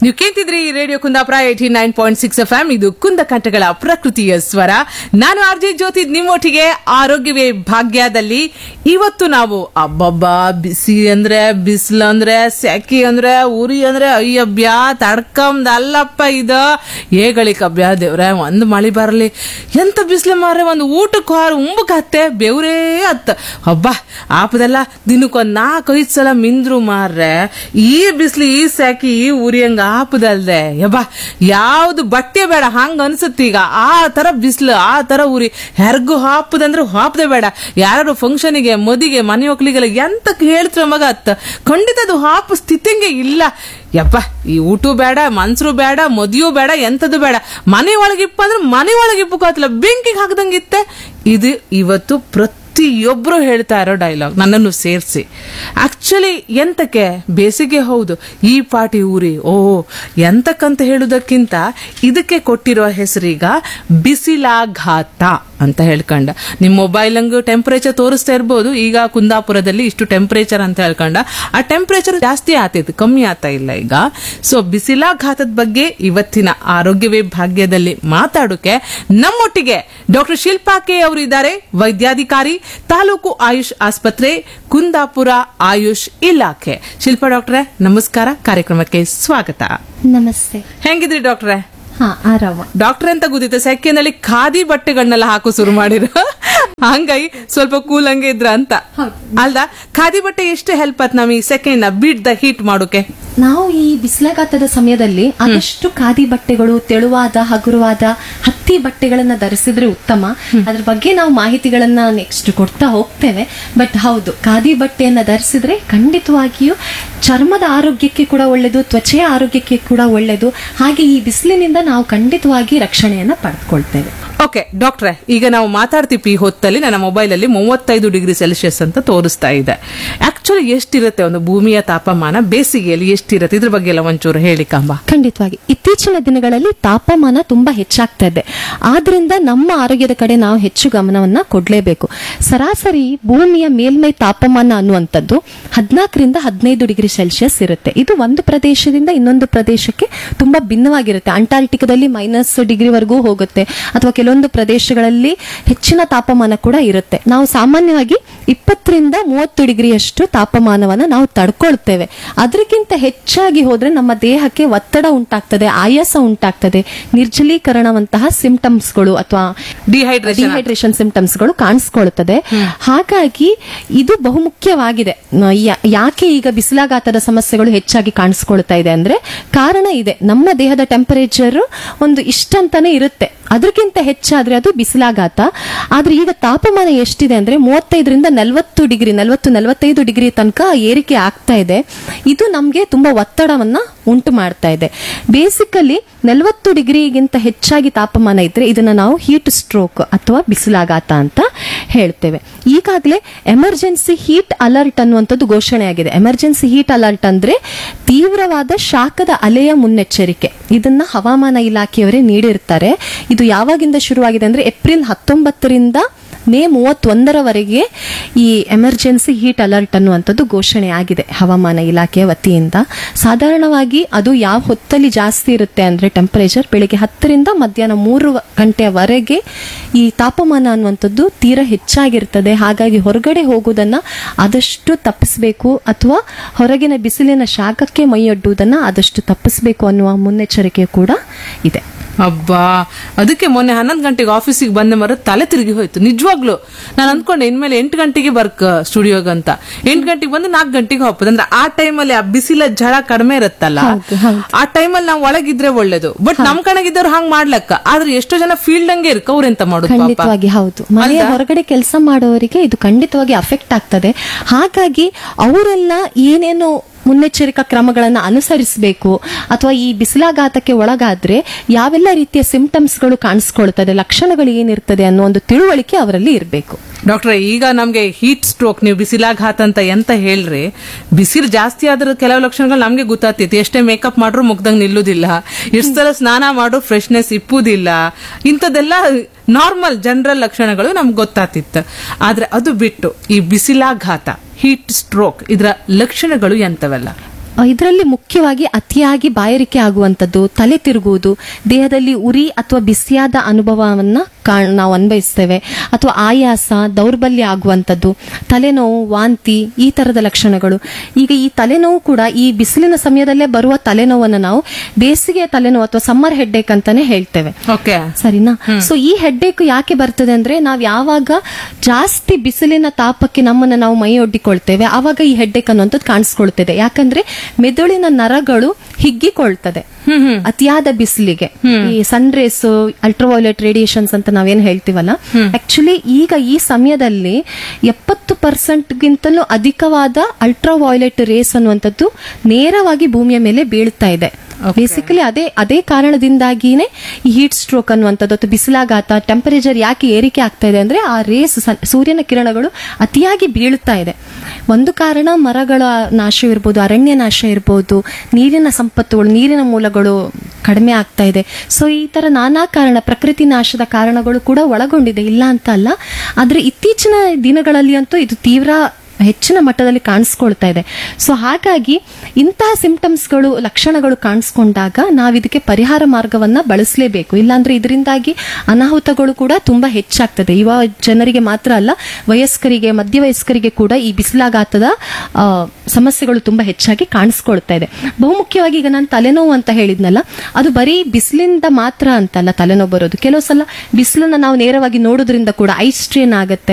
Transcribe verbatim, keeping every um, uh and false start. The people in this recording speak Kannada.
ನೀವು ಕೇಳ್ತಿದ್ರಿ radio Kundapura eighty nine point six F M. ಇದು ಕುಂದ ಕಂಠಗಳ ಪ್ರಕೃತಿಯ ಸ್ವರ. ನಾನು ಆರ್ ಜೆ ಜ್ಯೋತಿ ನಿಮ್ಮೊಟ್ಟಿಗೆ ಆರೋಗ್ಯವೇ ಭಾಗ್ಯದಲ್ಲಿ. ಇವತ್ತು ನಾವು ಅಬ್ಬಬ್ಬಾ ಬಿಸಿ ಅಂದ್ರೆ ಬಿಸಿಲು ಅಂದ್ರೆ ಸೆಕಿ ಅಂದ್ರೆ ಉರಿ ಅಂದ್ರೆ ಅಯ್ಯಬ್ಯಾ ತಡ್ಕಂದ್ ಅಲ್ಲಪ್ಪ ಇದು ಏಗಳಿಕಬ್ಯಾ ದೇವ್ರೆ ಒಂದ್ ಮಳಿ ಬರಲಿ ಎಂತ ಬಿಸಿಲು ಮಾರ್ರೆ ಒಂದು ಊಟಕ್ಕೆ ಹಾರು ಉಂಬಕ್ ಹತ್ತೆ ಬೆವ್ರೇ ಹತ್ತ ಹಬ್ಬ ಆಪದೆಲ್ಲ ದಿನಕ್ಕೊಂದ್ ನಾಲ್ಕೈದು ಸಲ ಮಿಂದ್ರು ಮಾರ್ರೆ ಈ ಬಿಸಿಲು ಈ ಸೆಕಿ ಈ ಉರಿ ಹಂಗ ಆಪದಲ್ದೆ ಯಬ್ಬ ಯಾವ್ದು ಬಟ್ಟೆ ಬೇಡ ಹಂಗ ಅನ್ಸುತ್ತೆ. ಈಗ ಆ ತರ ಬಿಸಿಲು ಆ ತರ ಉರಿ ಹೆರ್ಗು ಹಾಪದಂದ್ರೆ ಹಾಪದೆ ಬೇಡ. ಯಾರು ಫಂಕ್ಷನ್ಗೆ ಮದಿಗೆ ಮನೆ ಮಕ್ಳಿಗೆಲ್ಲ ಎಂತಕ್ ಹೇಳ್ತ್ರ ಮಗ ಅತ್ತ ಖಂಡಿತ ಅದು ಹಾಪು ಸ್ಥಿತಿಂಗೆ ಇಲ್ಲ. ಯಪ್ಪ ಈ ಊಟ ಬೇಡ ಮನ್ಸರು ಬೇಡ ಮದಿಯೂ ಬೇಡ ಎಂತದ್ದು ಬೇಡ. ಮನೆ ಒಳಗಿಪ್ಪ ಅಂದ್ರೆ ಮನೆ ಒಳಗಿಪ್ಪಕ್ಕಾಗಲ್ಲ ಬೆಂಕಿಗೆ ಹಾಕದಂಗಿತ್ತೆ. ಇದು ಇವತ್ತು ಪ್ರತಿಯೊಬ್ರು ಹೇಳ್ತಾ ಇರೋ ಡೈಲಾಗ್ ನನ್ನನ್ನು ಸೇರಿಸಿ. ಆಕ್ಚುಲಿ ಎಂತಕ್ಕೆ ಬೇಸಿಗೆ ಹೌದು ಈ ಪಾಟಿ ಊರಿ ಓ ಎಂತಕ್ಕಂತ ಹೇಳುದಕ್ಕಿಂತ ಇದಕ್ಕೆ ಕೊಟ್ಟಿರೋ ಹೆಸರೀಗ ಬಿಸಿಲಾಘಾತ ಅಂತ ಹೇಳ್ಕೊಂಡ. ನಿಮ್ ಮೊಬೈಲ್ ಹಂಗ ಟೆಂಪರೇಚರ್ ತೋರಿಸ್ತಾ ಇರ್ಬೋದು. ಈಗ ಕುಂದಾಪುರದಲ್ಲಿ ಇಷ್ಟು ಟೆಂಪರೇಚರ್ ಅಂತ ಹೇಳ್ಕೊಂಡ ಆ ಟೆಂಪರೇಚರ್ ಜಾಸ್ತಿ ಆತೈತಿ ಕಮ್ಮಿ ಆತ ಇಲ್ಲ ಈಗ. ಸೊ ಬಿಸಿಲಾಘಾತದ ಬಗ್ಗೆ ಇವತ್ತಿನ ಆರೋಗ್ಯವೇ ಭಾಗ್ಯದಲ್ಲಿ ಮಾತಾಡೋಕೆ ನಮ್ಮೊಟ್ಟಿಗೆ ಡಾಕ್ಟರ್ ಶಿಲ್ಪಾ ಕೆ ಅವರು ಇದ್ದಾರೆ, ವೈದ್ಯಾಧಿಕಾರಿ, ತಾಲೂಕು ಆಯುಷ್ ಆಸ್ಪತ್ರೆ, ಕುಂದಾಪುರ ಆಯುಷ್ ಇಲಾಖೆ. ಶಿಲ್ಪಾ ಡಾಕ್ಟ್ರೆ ನಮಸ್ಕಾರ, ಕಾರ್ಯಕ್ರಮಕ್ಕೆ ಸ್ವಾಗತ. ನಮಸ್ತೆ. ಹೆಂಗಿದ್ರಿ ಡಾಕ್ಟ್ರೆ? ಹಾ ಆರಾಮ. ಡಾಕ್ಟರ್ ಅಂತ ಗೊತ್ತಿತ್ತು ಸೆಕೆನಲ್ಲಿ ಖಾದಿ ಬಟ್ಟೆಗಳನ್ನೆಲ್ಲ ಹಾಕೋ ಶುರು ಮಾಡಿರ ಹಂಗಾಗಿ ಸ್ವಲ್ಪ ಕೂಲ್ ಹಂಗೆ ಇದ್ರ ಅಂತ ಅಲ್ದ. ಖಾದಿ ಬಟ್ಟೆ ಎಷ್ಟು ಹೆಲ್ಪ್ ಆತ್ ನಮ್ ಈ ಸೆಕೆಂಡ್ ಬೀಟ್ ದ ಹೀಟ್ ಮಾಡೋಕೆ? ನಾವು ಈ ಬಿಸಿಲಾಘಾತದ ಸಮಯದಲ್ಲಿ ಆದಷ್ಟು ಖಾದಿ ಬಟ್ಟೆಗಳು, ತೆಳುವಾದ ಹಗುರವಾದ ಹತ್ತಿ ಬಟ್ಟೆಗಳನ್ನ ಧರಿಸಿದ್ರೆ ಉತ್ತಮ. ಅದ್ರ ಬಗ್ಗೆ ನಾವು ಮಾಹಿತಿಗಳನ್ನ ನೆಕ್ಸ್ಟ್ ಕೊಡ್ತಾ ಹೋಗ್ತೇವೆ. ಬಟ್ ಹೌದು, ಖಾದಿ ಬಟ್ಟೆಯನ್ನ ಧರಿಸಿದ್ರೆ ಖಂಡಿತವಾಗಿಯೂ ಚರ್ಮದ ಆರೋಗ್ಯಕ್ಕೆ ಕೂಡ ಒಳ್ಳೆಯದು, ತ್ವಚೆಯ ಆರೋಗ್ಯಕ್ಕೆ ಕೂಡ ಒಳ್ಳೆಯದು. ಹಾಗೆ ಈ ಬಿಸಿಲಿನಿಂದ ನಾವು ಖಂಡಿತವಾಗಿ ರಕ್ಷಣೆಯನ್ನ ಪಡೆದುಕೊಳ್ತೇವೆ. ಓಕೆ ಡಾಕ್ಟ್ರೆ, ಈಗ ನಾವು ಮಾತಾಡ್ತೀವಿ ಈ ಹೊತ್ತಲ್ಲಿ ನನ್ನ ಮೊಬೈಲ್ ಅಲ್ಲಿ ಮೂವತ್ತೈದು ಡಿಗ್ರಿ ಸೆಲ್ಸಿಯಸ್ ಅಂತ ತೋರಿಸ್ತಾ ಇದೆ. ಆಕ್ಚುಲಿ ಎಷ್ಟಿರುತ್ತೆ ಒಂದು ಭೂಮಿಯ ತಾಪಮಾನ ಬೇಸಿಗೆಯಲ್ಲಿ ಎಷ್ಟಿರುತ್ತೆ? ಇದ್ರ ಬಗ್ಗೆ ಎಲ್ಲ ಒಂಚೂರು ಹೇಳಿ ಕಾಂಬಾ. ಖಂಡಿತವಾಗಿ ಇತ್ತೀಚಿನ ದಿನಗಳಲ್ಲಿ ತಾಪಮಾನ ತುಂಬಾ ಹೆಚ್ಚಾಗ್ತಾ ಇದೆ. ಆದ್ರಿಂದ ನಮ್ಮ ಆರೋಗ್ಯದ ಕಡೆ ನಾವು ಹೆಚ್ಚು ಗಮನವನ್ನ ಕೊಡ್ಲೇಬೇಕು. ಸರಾಸರಿ ಭೂಮಿಯ ಮೇಲ್ಮೈ ತಾಪಮಾನ ಅನ್ನುವಂಥದ್ದು ಹದಿನಾಲ್ಕರಿಂದ ಹದಿನೈದು ಡಿಗ್ರಿ ಸೆಲ್ಸಿಯಸ್ ಇರುತ್ತೆ. ಇದು ಒಂದು ಪ್ರದೇಶದಿಂದ ಇನ್ನೊಂದು ಪ್ರದೇಶಕ್ಕೆ ತುಂಬಾ ಭಿನ್ನವಾಗಿರುತ್ತೆ. ಅಂಟಾರ್ಟಿಕಾದಲ್ಲಿ ಮೈನಸ್ ಡಿಗ್ರಿವರೆಗೂ ಹೋಗುತ್ತೆ, ಅಥವಾ ಕೆಲವೊಂದು ಪ್ರದೇಶಗಳಲ್ಲಿ ಹೆಚ್ಚಿನ ತಾಪಮಾನ ಕೂಡ ಇರುತ್ತೆ. ನಾವು ಸಾಮಾನ್ಯವಾಗಿ ಇಪ್ಪತ್ತರಿಂದ ಮೂವತ್ತು ಡಿಗ್ರಿಯಷ್ಟು ತಾಪಮಾನವನ್ನ ನಾವು ತಡ್ಕೊಳ್ತೇವೆ. ಅದಕ್ಕಿಂತ ಹೆಚ್ಚಾಗಿ ಹೋದ್ರೆ ನಮ್ಮ ದೇಹಕ್ಕೆ ಒತ್ತಡ ಉಂಟಾಗ್ತದೆ, ಆಯಾಸ ಉಂಟಾಗ್ತದೆ, ನಿರ್ಜಲೀಕರಣವಂತಹ ಸಿಂಪ್ಟಮ್ಸ್ಗಳು ಅಥವಾ ಡಿಹೈಡ್ರೇಷನ್ ಸಿಂಪ್ಟಮ್ಸ್ಗಳು ಕಾಣಿಸ್ಕೊಳ್ತದೆ. ಹಾಗಾಗಿ ಇದು ಬಹುಮುಖ್ಯವಾಗಿದೆ. ಯಾಕೆ ಈಗ ಬಿಸಿಲಾಘಾತದ ಸಮಸ್ಯೆಗಳು ಹೆಚ್ಚಾಗಿ ಕಾಣಿಸ್ಕೊಳ್ತಾ ಇದೆ ಅಂದ್ರೆ ಕಾರಣ ಇದೆ. ನಮ್ಮ ದೇಹದ ಟೆಂಪರೇಚರ್ ಒಂದು ಇಷ್ಟಂತಾನೆ ಇರುತ್ತೆ, ಅದಕ್ಕಿಂತ ಹೆಚ್ಚಾದ್ರೆ ಅದು ಬಿಸಿಲಾಘಾತ. ಆದ್ರೆ ಈಗ ತಾಪಮಾನ ಎಷ್ಟಿದೆ ಅಂದ್ರೆ ಮೂವತ್ತೈದರಿಂದ ನಲವತ್ತು ಡಿಗ್ರಿ ನಲವತ್ತು ನಲವತ್ತೈದು ಡಿಗ್ರಿ ತನಕ ಏರಿಕೆ ಆಗ್ತಾ ಇದೆ. ಇದು ನಮ್ಗೆ ತುಂಬಾ ಒತ್ತಡವನ್ನ ಉಂಟು ಮಾಡ್ತಾ ಇದೆ. ಬೇಸಿಕಲಿ ನಲವತ್ತು ಡಿಗ್ರಿಗಿಂತ ಹೆಚ್ಚಾಗಿ ತಾಪಮಾನ ಇದ್ರೆ ಇದನ್ನ ನಾವು ಹೀಟ್ ಸ್ಟ್ರೋಕ್ ಅಥವಾ ಬಿಸಿಲಾಘಾತ ಅಂತ ಹೇಳ್ತೇವೆ. ಈಗಾಗಲೇ ಎಮರ್ಜೆನ್ಸಿ ಹೀಟ್ ಅಲರ್ಟ್ ಅನ್ನುವಂಥದ್ದು ಘೋಷಣೆ ಆಗಿದೆ. ಎಮರ್ಜೆನ್ಸಿ ಹೀಟ್ ಅಲರ್ಟ್ ಅಂದ್ರೆ ತೀವ್ರವಾದ ಶಾಖದ ಅಲೆಯ ಮುನ್ನೆಚ್ಚರಿಕೆ. ಇದನ್ನ ಹವಾಮಾನ ಇಲಾಖೆಯವರೇ ನೀಡಿರ್ತಾರೆ. ಇದು ಯಾವಾಗಿಂದ ಶುರುವಾಗಿದೆ ಅಂದ್ರೆ ಏಪ್ರಿಲ್ ಹತ್ತೊಂಬತ್ತರಿಂದ ಮೇ ಮೂವತ್ತೊಂದರವರೆಗೆ ಈ ಎಮರ್ಜೆನ್ಸಿ ಹೀಟ್ ಅಲರ್ಟ್ ಅನ್ನುವಂಥದ್ದು ಘೋಷಣೆ ಆಗಿದೆ ಹವಾಮಾನ ಇಲಾಖೆಯ ವತಿಯಿಂದ. ಸಾಧಾರಣವಾಗಿ ಅದು ಯಾವ ಹೊತ್ತಲ್ಲಿ ಜಾಸ್ತಿ ಇರುತ್ತೆ ಅಂದ್ರೆ ಟೆಂಪರೇಚರ್ ಬೆಳಿಗ್ಗೆ ಹತ್ತರಿಂದ ಮಧ್ಯಾಹ್ನ ಮೂರು ಗಂಟೆಯವರೆಗೆ ಈ ತಾಪಮಾನ ಅನ್ನುವಂಥದ್ದು ತೀರಾ ಹೆಚ್ಚಾಗಿರ್ತದೆ. ಹಾಗಾಗಿ ಹೊರಗಡೆ ಹೋಗುವುದನ್ನ ಆದಷ್ಟು ತಪ್ಪಿಸಬೇಕು, ಅಥವಾ ಹೊರಗಿನ ಬಿಸಿಲಿನ ಶಾಖಕ್ಕೆ ಮೈಯೊಡ್ಡುವುದನ್ನ ಆದಷ್ಟು ತಪ್ಪಿಸಬೇಕು ಅನ್ನುವ ಮುನ್ನೆಚ್ಚರಿಕೆ ಕೂಡ ಇದೆ. ಅಬ್ಬಾ, ಅದಕ್ಕೆ ಮೊನ್ನೆ ಹನ್ನೊಂದು ಗಂಟೆಗೆ ಆಫೀಸಿಗೆ ಬಂದ ಮರ ತಲೆ ತಿರುಗಿ ಹೋಯ್ತು ನಿಜವಾಗ್ಲು. ನಾನು ಅನ್ಕೊಂಡೆ ಇನ್ಮೇಲೆ ಎಂಟು ಗಂಟೆಗೆ ಬರ್ಕ್ ಸ್ಟುಡಿಯೋಗಂತ. ಎಂಟು ಗಂಟೆಗೆ ಬಂದು ನಾಲ್ಕು ಗಂಟೆಗೆ ಹೋಗ್ಬೋದು. ಅಂದ್ರೆ ಆ ಟೈಮಲ್ಲಿ ಆ ಬಿಸಿಲ ಝಳ ಕಡಿಮೆ ಇರುತ್ತಲ್ಲ, ಆ ಟೈಮಲ್ಲಿ ನಾವು ಒಳಗಿದ್ರೆ ಒಳ್ಳೇದು. ಬಟ್ ನಮ್ ಕಣಗಿದ್ದವ್ರು ಹಂಗ್ ಮಾಡ್ಲಕ್ಕ, ಆದ್ರೆ ಎಷ್ಟೋ ಜನ ಫೀಲ್ಡ್ ಹಂಗೆ ಇರ್ಕ ಅವ್ರೆಂತ ಮಾಡೋದು? ಖಂಡಿತವಾಗಿ ಹೌದು. ಮನೆಯ ಹೊರಗಡೆ ಕೆಲಸ ಮಾಡೋರಿಗೆ ಇದು ಖಂಡಿತವಾಗಿ ಅಫೆಕ್ಟ್ ಆಗ್ತದೆ. ಹಾಗಾಗಿ ಅವರೆಲ್ಲ ಏನೇನು ಮುನ್ನೆಚ್ಚರಿಕಾ ಕ್ರಮಗಳನ್ನು ಅನುಸರಿಸಬೇಕು, ಅಥವಾ ಈ ಬಿಸಿಲಾಘಾತಕ್ಕೆ ಒಳಗಾದ್ರೆ ಯಾವೆಲ್ಲ ರೀತಿಯ ಸಿಂಪ್ಟಮ್ಸ್ಗಳು ಕಾಣಿಸ್ಕೊಳ್ತದೆ, ಲಕ್ಷಣಗಳು ಏನಿರ್ತದೆ ಅನ್ನೋ ಒಂದು ತಿಳುವಳಿಕೆ ಅವರಲ್ಲಿ ಇರಬೇಕು. ಡಾಕ್ಟ್ರೆ, ಈಗ ನಮ್ಗೆ ಹೀಟ್ ಸ್ಟ್ರೋಕ್, ನೀವು ಬಿಸಿಲಾಘಾತ ಅಂತ ಎಂತ ಹೇಳ್ರಿ, ಬಿಸಿಲು ಜಾಸ್ತಿ ಆದ್ರ ಕೆಲವು ಲಕ್ಷಣಗಳು ನಮ್ಗೆ ಗೊತ್ತಾಗ್ತೈತಿ. ಎಷ್ಟೇ ಮೇಕಪ್ ಮಾಡ್ರು ಮುಗ್ದಂಗ್ ನಿಲ್ಲುದಿಲ್ಲ, ಎಷ್ಟು ಸಲ ಸ್ನಾನ ಮಾಡ್ರು ಫ್ರೆಶ್ನೆಸ್ ಇಪ್ಪುದಿಲ್ಲ, ಇಂಥದ್ದೆಲ್ಲ ನಾರ್ಮಲ್ ಜನರಲ್ ಲಕ್ಷಣಗಳು ನಮ್ಗೆ ಗೊತ್ತಾಗ್ತಿತ್ತು. ಆದ್ರೆ ಅದು ಬಿಟ್ಟು ಈ ಬಿಸಿಲಾಘಾತ, ಹೀಟ್ ಸ್ಟ್ರೋಕ್, ಇದರ ಲಕ್ಷಣಗಳು ಎಂತವೆಲ್ಲ? ಇದರಲ್ಲಿ ಮುಖ್ಯವಾಗಿ ಅತಿಯಾಗಿ ಬಾಯಾರಿಕೆ ಆಗುವಂಥದ್ದು, ತಲೆ ತಿರುಗುವುದು, ದೇಹದಲ್ಲಿ ಉರಿ ಅಥವಾ ಬಿಸಿಯಾದ ಅನುಭವವನ್ನ ಕಾ- ನಾವು ಅನ್ಭವಿಸ್ತೇವೆ, ಅಥವಾ ಆಯಾಸ, ದೌರ್ಬಲ್ಯ ಆಗುವಂಥದ್ದು, ತಲೆನೋವು, ವಾಂತಿ, ಈ ತರದ ಲಕ್ಷಣಗಳು. ಈಗ ಈ ತಲೆನೋವು ಕೂಡ ಈ ಬಿಸಿಲಿನ ಸಮಯದಲ್ಲೇ ಬರುವ ತಲೆನೋವನ್ನು ನಾವು ಬೇಸಿಗೆ ತಲೆನೋವು ಅಥವಾ ಸಮ್ಮರ್ ಹೆಡ್ಡೇಕ್ ಅಂತಾನೆ ಹೇಳ್ತೇವೆ. ಓಕೆ. ಸರಿನಾ? ಸೊ ಈ ಹೆಡ್ಡೇಕ್ ಯಾಕೆ ಬರ್ತದೆ ಅಂದ್ರೆ, ನಾವ್ ಯಾವಾಗ ಜಾಸ್ತಿ ಬಿಸಿಲಿನ ತಾಪಕ್ಕೆ ನಮ್ಮನ್ನ ನಾವು ಮೈಯೊಡ್ಡಿಕೊಳ್ತೇವೆ ಆವಾಗ ಈ ಹೆಡ್ಡೇಕ್ ಅನ್ನುವಂಥದ್ದು ಕಾಣಿಸ್ಕೊಳ್ತದೆ. ಯಾಕಂದ್ರೆ ಮೆದುಳಿನ ನರಗಳು ಹಿಗ್ಗಿಕೊಳ್ತದೆ ಅತಿಯಾದ ಬಿಸಿಲಿಗೆ. ಈ ಸನ್ ರೇಸ್, ಅಲ್ಟ್ರಾವೈಲೆಟ್ ರೇಡಿಯೇಷನ್ಸ್ ಅಂತ ನಾವೇನ್ ಹೇಳ್ತೀವಲ್ಲ, ಆಕ್ಚುಲಿ ಈಗ ಈ ಸಮಯದಲ್ಲಿ ಎಪ್ಪತ್ತು ಪರ್ಸೆಂಟ್ ಗಿಂತಲೂ ಅಧಿಕವಾದ ಅಲ್ಟ್ರಾವೈಲೆಟ್ ರೇಸ್ ಅನ್ನುವಂಥದ್ದು ನೇರವಾಗಿ ಭೂಮಿಯ ಮೇಲೆ ಬೀಳ್ತಾ ಇದೆ. ಬೇಸಿಕಲಿ ಅದೇ ಅದೇ ಕಾರಣದಿಂದಾಗಿನೇ ಈ ಹೀಟ್ ಸ್ಟ್ರೋಕ್ ಅನ್ನುವಂಥದ್ದು ಅಥವಾ ಬಿಸಿಲಾಘಾತ, ಟೆಂಪರೇಚರ್ ಯಾಕೆ ಏರಿಕೆ ಆಗ್ತಾ ಇದೆ ಅಂದ್ರೆ ಆ ರೇಸ್, ಸೂರ್ಯನ ಕಿರಣಗಳು ಅತಿಯಾಗಿ ಬೀಳ್ತಾ ಇದೆ. ಒಂದು ಕಾರಣ ಮರಗಳ ನಾಶವಿರ್ಬೋದು, ಅರಣ್ಯ ನಾಶ ಇರ್ಬೋದು, ನೀರಿನ ಸಂಪತ್ತುಗಳು, ನೀರಿನ ಮೂಲಗಳು ಕಡಿಮೆ ಆಗ್ತಾ ಇದೆ. ಸೊ ಈ ತರ ನಾನಾ ಕಾರಣ, ಪ್ರಕೃತಿ ನಾಶದ ಕಾರಣಗಳು ಕೂಡ ಒಳಗೊಂಡಿದೆ, ಇಲ್ಲ ಅಂತ ಅಲ್ಲ. ಆದ್ರೆ ಇತ್ತೀಚಿನ ದಿನಗಳಲ್ಲಿ ಅಂತೂ ಇದು ತೀವ್ರ ಹೆಚ್ಚಿನ ಮಟ್ಟದಲ್ಲಿ ಕಾಣಿಸ್ಕೊಳ್ತಾ ಇದೆ. ಸೊ ಹಾಗಾಗಿ ಇಂತಹ ಸಿಂಪ್ಟಮ್ಸ್ಗಳು, ಲಕ್ಷಣಗಳು ಕಾಣಿಸ್ಕೊಂಡಾಗ ನಾವು ಇದಕ್ಕೆ ಪರಿಹಾರ ಮಾರ್ಗವನ್ನ ಬಳಸಲೇಬೇಕು. ಇಲ್ಲಾಂದ್ರೆ ಇದರಿಂದಾಗಿ ಅನಾಹುತಗಳು ಕೂಡ ತುಂಬಾ ಹೆಚ್ಚಾಗ್ತದೆ. ಯುವ ಜನರಿಗೆ ಮಾತ್ರ ಅಲ್ಲ, ವಯಸ್ಕರಿಗೆ, ಮಧ್ಯವಯಸ್ಕರಿಗೆ ಕೂಡ ಈ ಬಿಸಿಲಾಘಾತದ ಆ, ಸಮಸ್ಯೆಗಳು ತುಂಬಾ ಹೆಚ್ಚಾಗಿ ಕಾಣಿಸ್ಕೊಳ್ತಾ ಇದೆ. ಬಹುಮುಖ್ಯವಾಗಿ ಈಗ ನಾನು ತಲೆನೋವು ಅಂತ ಹೇಳಿದ್ನಲ್ಲ, ಅದು ಬರೀ ಬಿಸಿಲಿಂದ ಮಾತ್ರ ಅಂತಲ್ಲ ತಲೆನೋವು ಬರೋದು. ಕೆಲವು ಸಲ ಬಿಸಿಲನ್ನ ನಾವು ನೇರವಾಗಿ ನೋಡೋದ್ರಿಂದ ಕೂಡ ಐ ಸ್ಟ್ರೇನ್ ಆಗುತ್ತೆ,